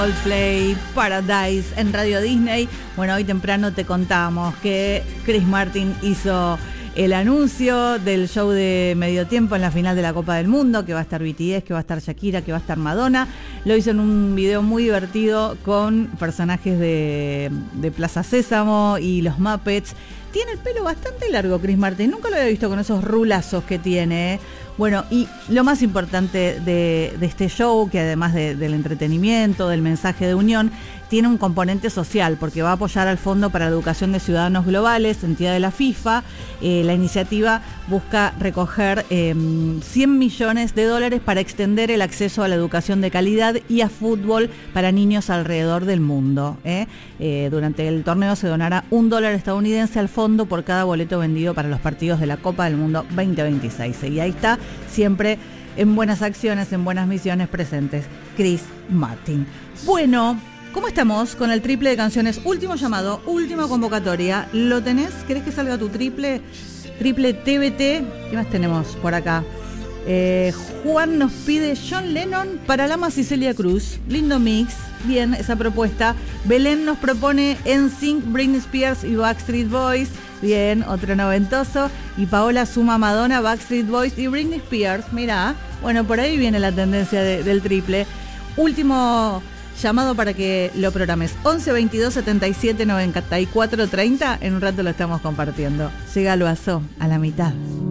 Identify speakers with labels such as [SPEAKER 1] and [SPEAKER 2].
[SPEAKER 1] Coldplay, Paradise en Radio Disney. Bueno, hoy temprano te contamos que Chris Martin hizo el anuncio del show de medio tiempo en la final de la Copa del Mundo, que va a estar BTS, que va a estar Shakira, que va a estar Madonna. Lo hizo en un video muy divertido con personajes de Plaza Sésamo y los Muppets. Tiene el pelo bastante largo Chris Martin, nunca lo había visto con esos rulazos que tiene. Bueno, y lo más importante de este show, que además del entretenimiento, del mensaje de unión, tiene un componente social, porque va a apoyar al Fondo para la Educación de Ciudadanos Globales, entidad de la FIFA. La iniciativa busca recoger $100 millones para extender el acceso a la educación de calidad y a fútbol para niños alrededor del mundo. Durante el torneo se donará $1 estadounidense al fondo por cada boleto vendido para los partidos de la Copa del Mundo 2026. Y ahí está, siempre en buenas acciones, en buenas misiones presentes, Chris Martin. Bueno, ¿cómo estamos con el triple de canciones? Último llamado, última convocatoria. ¿Lo tenés? ¿Querés que salga tu triple? Triple TBT. ¿Qué más tenemos por acá? Juan nos pide John Lennon para Lamas y Celia Cruz. Lindo mix. Bien, esa propuesta. Belén nos propone NSYNC, Britney Spears y Backstreet Boys. Bien, otro noventoso. Y Paola suma Madonna, Backstreet Boys y Britney Spears. Mirá, bueno, por ahí viene la tendencia del triple. Último llamado para que lo programes. 11 22 77 94 30. En un rato lo estamos compartiendo. Llega Loazó a la mitad.